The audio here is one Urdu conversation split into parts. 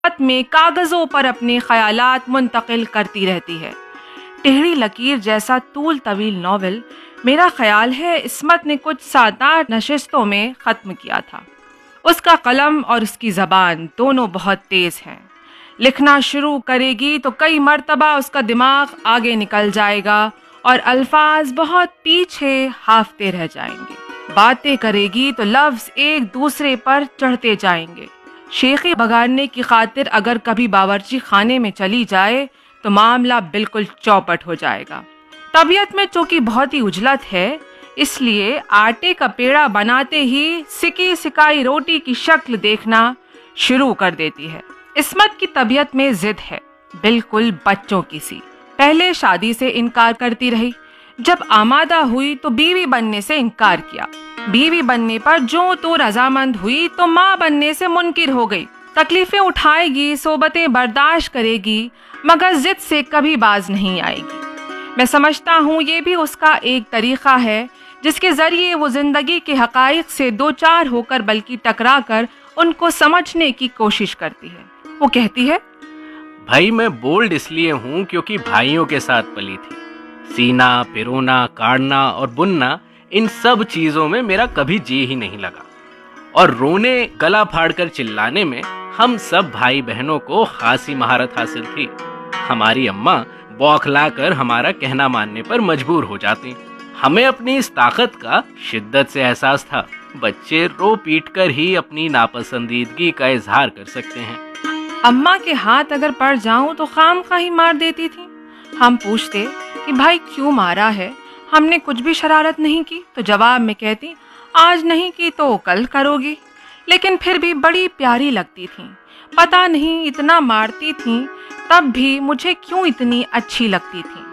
خط میں کاغذوں پر اپنے خیالات منتقل کرتی رہتی ہے۔ ٹیڑھی لکیر جیسا طول طویل ناول میرا خیال ہے عصمت نے کچھ 7-8 نشستوں میں ختم کیا تھا۔ اس کا قلم اور اس کی زبان دونوں بہت تیز ہیں۔ لکھنا شروع کرے گی تو کئی مرتبہ اس کا دماغ آگے نکل جائے گا اور الفاظ بہت پیچھے ہافتے رہ جائیں گے۔ باتیں کرے گی تو لفظ ایک دوسرے پر چڑھتے جائیں گے۔ شیخی بگاڑنے کی خاطر اگر کبھی باورچی خانے میں چلی جائے تو معاملہ بالکل چوپٹ ہو جائے گا۔ طبیعت میں چونکہ بہت ہی عجلت ہے، اس لیے آٹے کا پیڑا بناتے ہی سکی سکائی روٹی کی شکل دیکھنا شروع کر دیتی ہے۔ عصمت کی طبیعت میں ضد ہے، بالکل بچوں کی سی۔ پہلے شادی سے انکار کرتی رہی، جب آمادہ ہوئی تو بیوی بننے سے انکار کیا۔ بیوی بننے پر جو تو رضامند ہوئی تو ماں بننے سے منکر ہو گئی۔ تکلیفیں اٹھائے گی، صحبتیں برداشت کرے گی، مگر ضد سے کبھی باز نہیں آئے گی۔ میں سمجھتا ہوں یہ بھی اس کا ایک طریقہ ہے جس کے ذریعے وہ زندگی کے حقائق سے دوچار ہو کر بلکہ ٹکرا کر ان کو سمجھنے کی کوشش کرتی ہے۔ وہ کہتی ہے، بھائی میں بولڈ اس لیے ہوں کیونکہ بھائیوں کے ساتھ پلی تھی۔ سینا، پرونا، کاڑنا اور بننا، ان سب چیزوں میں میرا کبھی جی ہی نہیں لگا، اور رونے، گلا پھاڑ کر چلانے میں ہم سب بھائی بہنوں کو خاصی مہارت حاصل تھی۔ ہماری اماں بوکھلا کر ہمارا کہنا ماننے پر مجبور ہو جاتی۔ ہمیں اپنی اس طاقت کا شدت سے احساس تھا۔ بچے رو پیٹ کر ہی اپنی ناپسندیدگی کا اظہار کر سکتے ہیں۔ اماں کے ہاتھ اگر پڑ جاؤں تو خام خواہ ہی مار دیتی تھی۔ ہم پوچھتے کہ بھائی کیوں مارا ہے؟ ہم نے کچھ بھی شرارت نہیں کی تو جواب میں کہتی آج نہیں کی تو کل کرو گی۔ لیکن پھر بھی بڑی پیاری لگتی تھیں۔ پتہ نہیں اتنا مارتی تھیں تب بھی مجھے کیوں اتنی اچھی لگتی تھیں۔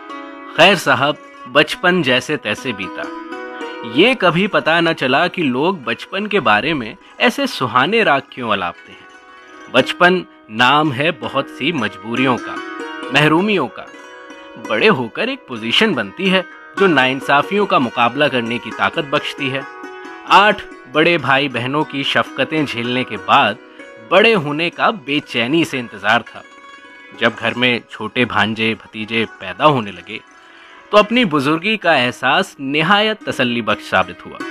خیر صاحب، بچپن جیسے تیسے بیتا۔ یہ کبھی پتہ نہ چلا کہ لوگ بچپن کے بارے میں ایسے سہانے راگ کیوں الاپتے ہیں۔ بچپن نام ہے بہت سی مجبوریوں کا، محرومیوں کا۔ بڑے ہو کر ایک پوزیشن بنتی ہے جو ناانصافیوں کا مقابلہ کرنے کی طاقت بخشتی ہے۔ 8 بڑے بھائی بہنوں کی شفقتیں جھیلنے کے بعد بڑے ہونے کا بے چینی سے انتظار تھا۔ جب گھر میں چھوٹے بھانجے بھتیجے پیدا ہونے لگے تو اپنی بزرگی کا احساس نہایت تسلی بخش ثابت ہوا۔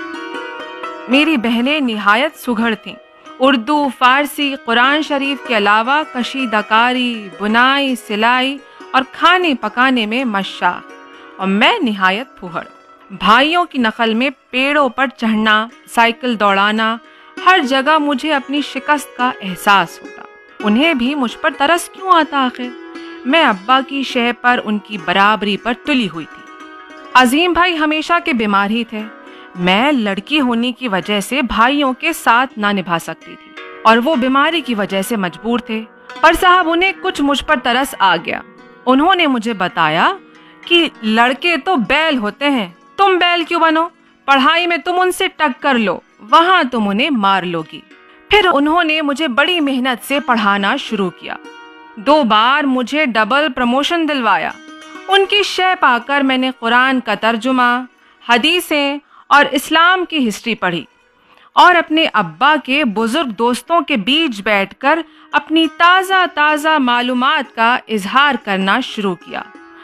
میری بہنیں نہایت سگھڑ تھیں۔ اردو، فارسی، قرآن شریف کے علاوہ کشیدہ کاری، بنائی، سلائی اور کھانے پکانے میں مشاق، اور میں نہایت پھوہڑ۔ بھائیوں کی نقل میں پیڑوں پر چڑھنا، سائیکل دوڑانا، ہر جگہ مجھے اپنی شکست کا احساس ہوتا۔ انہیں بھی مجھ پر ترس کیوں آتا آخر؟ میں ابا کی شے پر ان کی برابری پر تلی ہوئی تھی۔ عظیم بھائی ہمیشہ کے بیمار ہی تھے۔ میں لڑکی ہونے کی وجہ سے بھائیوں کے ساتھ نہ نبھا سکتی تھی اور وہ بیماری کی وجہ سے مجبور تھے۔ پر صاحب انہیں کچھ مجھ پر ترس آ گیا۔ انہوں نے مجھے بتایا کہ لڑکے تو بیل ہوتے ہیں، تم بیل کیوں بنو؟ پڑھائی میں تم ان سے ٹکر لو، وہاں تم انہیں مار لوگی۔ پھر انہوں نے مجھے بڑی محنت سے پڑھانا شروع کیا۔ 2 بار مجھے ڈبل پروموشن دلوایا۔ ان کی شے پا کر میں نے قرآن کا ترجمہ، حدیثیں اور اسلام کی ہسٹری پڑھی اور اپنے ابا کے بزرگ دوستوں کے بیچ بیٹھ کر اپنی تازہ معلومات کا اظہار کرنا شروع کیا۔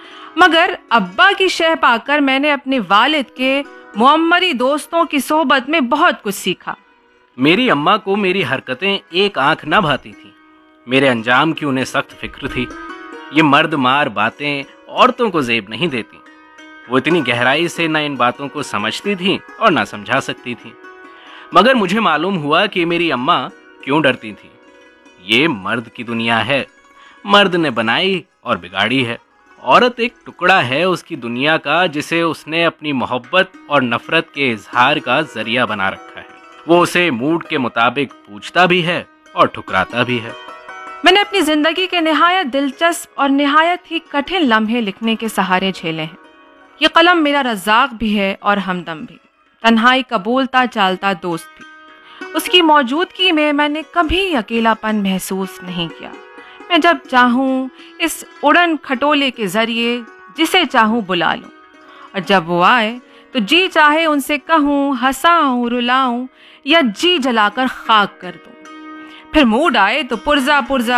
مگر ابا کی شے پا کر میں نے اپنے والد کے معمری دوستوں کی صحبت میں بہت کچھ سیکھا۔ میری اماں کو میری حرکتیں ایک آنکھ نہ بھاتی تھیں۔ میرے انجام کی انہیں سخت فکر تھی۔ یہ مرد مار باتیں عورتوں کو زیب نہیں دیتی۔ وہ اتنی گہرائی سے نہ ان باتوں کو سمجھتی تھیں اور نہ سمجھا سکتی تھیں۔ مگر مجھے معلوم ہوا کہ میری اماں کیوں ڈرتی تھیں۔ یہ مرد کی دنیا ہے، مرد نے بنائی اور بگاڑی ہے۔ عورت ایک ٹکڑا ہے اس کی دنیا کا جسے اس نے اپنی محبت اور نفرت کے اظہار کا ذریعہ بنا رکھا ہے۔ وہ اسے موڈ کے مطابق پوچھتا بھی ہے اور ٹھکراتا بھی ہے۔ میں نے اپنی زندگی کے نہایت دلچسپ اور نہایت ہی کٹھن لمحے لکھنے کے سہارے جھیلے ہیں۔ یہ قلم میرا رزاق بھی ہے اور ہمدم بھی، تنہائی کا بولتا چالتا دوست بھی۔ اس کی موجودگی میں نے کبھی اکیلا پن محسوس نہیں کیا۔ میں جب چاہوں اس اڑن کھٹولے کے ذریعے جسے چاہوں بلا لوں، اور جب وہ آئے تو جی چاہے ان سے کہوں، ہنساؤں، رلاؤں یا جی جلا کر خاک کر دوں۔ फिर मूड आए तो पुर्जा पुर्जा